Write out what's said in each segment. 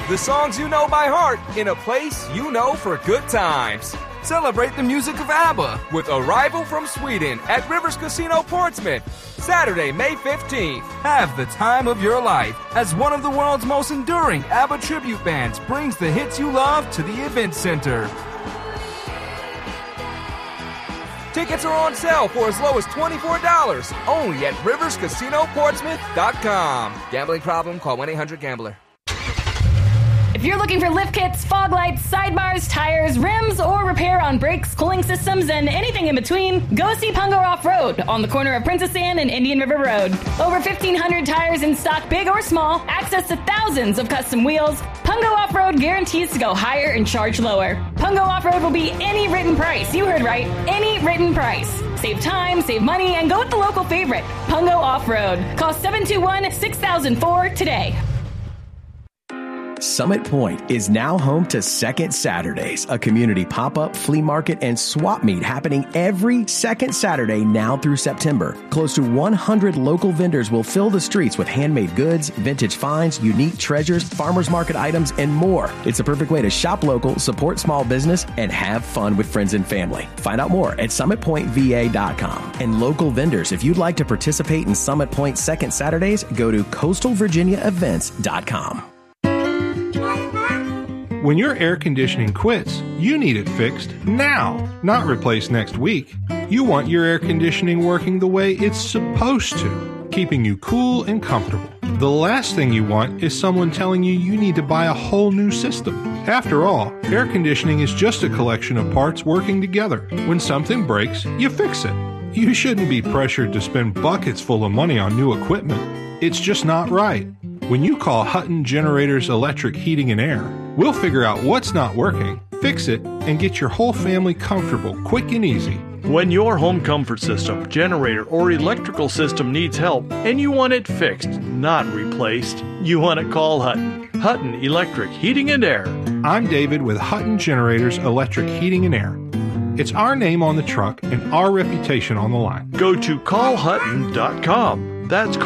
The songs you know by heart in a place you know for good times. Celebrate the music of ABBA with Arrival from Sweden at Rivers Casino Portsmouth, Saturday, May 15th. Have the time of your life as one of the world's most enduring ABBA tribute bands brings the hits you love to the event center. Tickets are on sale for as low as $24, only at riverscasinoportsmouth.com. Gambling problem? Call 1-800-GAMBLER. If you're looking for lift kits, fog lights, sidebars, tires, rims, or repair on brakes, cooling systems, and anything in between, go see Pungo Off-Road on the corner of Princess Anne and Indian River Road. Over 1,500 tires in stock, big or small, access to thousands of custom wheels. Pungo Off-Road guarantees to go higher and charge lower. Pungo Off-Road will be any written price. You heard right, any written price. Save time, save money, and go with the local favorite, Pungo Off-Road. Call 721-6004 today. Summit Point is now home to Second Saturdays, a community pop-up, flea market, and swap meet happening every second Saturday now through September. Close to 100 local vendors will fill the streets with handmade goods, vintage finds, unique treasures, farmers market items, and more. It's a perfect way to shop local, support small business, and have fun with friends and family. Find out more at SummitPointVA.com. And local vendors, if you'd like to participate in Summit Point Second Saturdays, go to CoastalVirginiaEvents.com. When your air conditioning quits, you need it fixed now, not replaced next week. You want your air conditioning working the way it's supposed to, keeping you cool and comfortable. The last thing you want is someone telling you you need to buy a whole new system. After all, air conditioning is just a collection of parts working together. When something breaks, you fix it. You shouldn't be pressured to spend buckets full of money on new equipment. It's just not right. When you call Hutton Generators Electric Heating and Air, we'll figure out what's not working, fix it, and get your whole family comfortable quick and easy. When your home comfort system, generator, or electrical system needs help and you want it fixed, not replaced, you want to call Hutton. Hutton Electric Heating and Air. I'm David with Hutton Generators Electric Heating and Air. It's our name on the truck and our reputation on the line. Go to callhutton.com. That's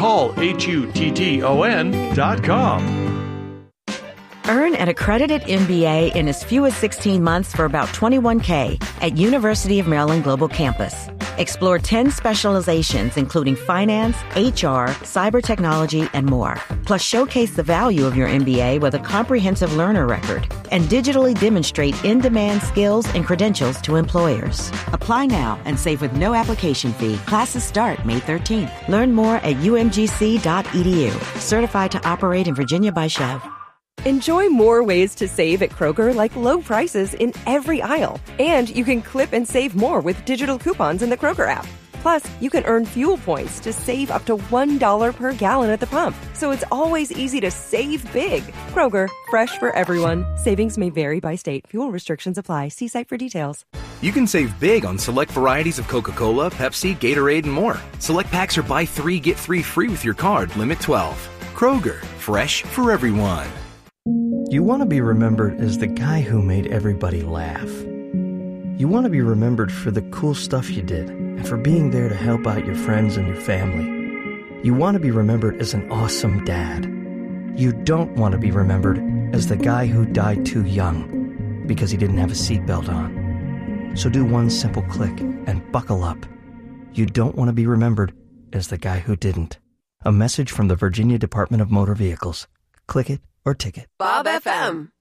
callhutton.com. Earn an accredited MBA in as few as 16 months for about $21K at University of Maryland Global Campus. Explore 10 specializations, including finance, HR, cyber technology, and more. Plus, showcase the value of your MBA with a comprehensive learner record and digitally demonstrate in-demand skills and credentials to employers. Apply now and save with no application fee. Classes start May 13th. Learn more at umgc.edu. Certified to operate in Virginia by Chev. Enjoy more ways to save at Kroger, like low prices in every aisle. And you can clip and save more with digital coupons in the Kroger app. Plus, you can earn fuel points to save up to $1 per gallon at the pump. So it's always easy to save big. Kroger, fresh for everyone. Savings may vary by state. Fuel restrictions apply. See site for details. You can save big on select varieties of Coca-Cola, Pepsi, Gatorade, and more. Select packs are buy 3, get 3 free with your card. Limit 12. Kroger, fresh for everyone. You want to be remembered as the guy who made everybody laugh. You want to be remembered for the cool stuff you did and for being there to help out your friends and your family. You want to be remembered as an awesome dad. You don't want to be remembered as the guy who died too young because he didn't have a seatbelt on. So do one simple click and buckle up. You don't want to be remembered as the guy who didn't. A message from the Virginia Department of Motor Vehicles. Click it or ticket. Bob FM.